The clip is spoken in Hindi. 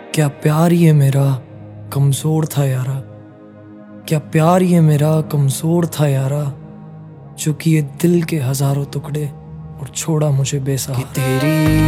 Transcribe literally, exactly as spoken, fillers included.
क्या प्यार ये मेरा कमज़ोर था यारा, क्या प्यार ये मेरा कमज़ोर था यारा, जो किए दिल के हज़ारों टुकड़े और छोड़ा मुझे बेसहारा। तेरी